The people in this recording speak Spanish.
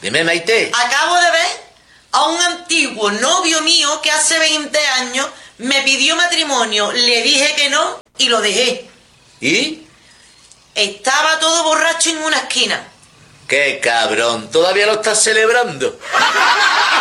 Dime, Maite. Acabo de ver a un antiguo novio mío que hace 20 años me pidió matrimonio. Le dije que no y lo dejé. ¿Y? Estaba todo borracho en una esquina. ¡Qué cabrón! ¿Todavía lo estás celebrando?